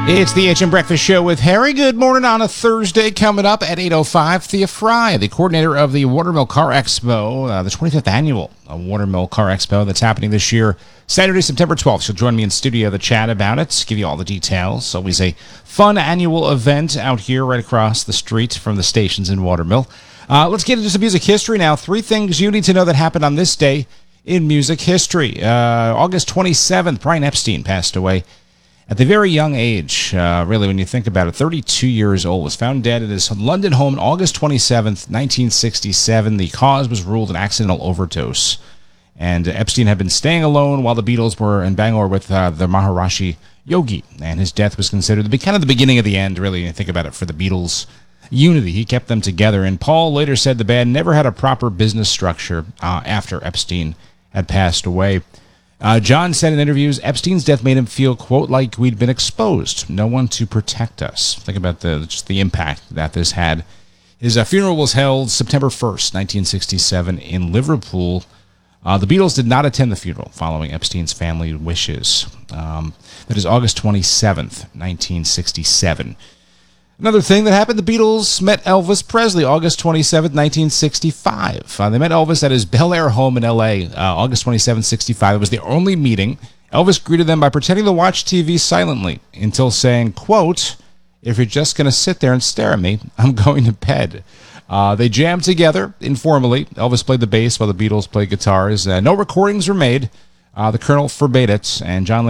It's the HM Breakfast Show with Harry. Good morning on a Thursday. Coming up at 8:05, Thea Fry, the coordinator of the Watermill Car Expo, the 25th annual Watermill Car Expo that's happening this year, Saturday, September 12th. She'll join me in studio to chat about it, give you all the details. Always a fun annual event out here right across the street from the stations in Watermill. Let's get into some music history now. 3 things you need to know that happened on this day in music history. August 27th, Brian Epstein passed away at the very young age, really, when you think about it. 32 years old, was found dead at his London home on August 27th, 1967. The cause was ruled an accidental overdose. And Epstein had been staying alone while the Beatles were in Bangor with the Maharishi Yogi. And his death was considered to be kind of the beginning of the end, really, when you think about it, for the Beatles' unity. He kept them together. And Paul later said the band never had a proper business structure after Epstein had passed away. John said in interviews, Epstein's death made him feel, quote, like we'd been exposed. No one to protect us. Think about just the impact that this had. His funeral was held September 1st, 1967 in Liverpool. The Beatles did not attend the funeral following Epstein's family wishes. That is August 27th, 1967. Another thing that happened, the Beatles met Elvis Presley August 27th, 1965. They met Elvis at his Bel Air home in L.A. August 27th, 65. It was the only meeting. Elvis greeted them by pretending to watch TV silently until saying, quote, if you're just going to sit there and stare at me, I'm going to bed. They jammed together informally. Elvis played the bass while the Beatles played guitars. No recordings were made. The Colonel forbade it, and John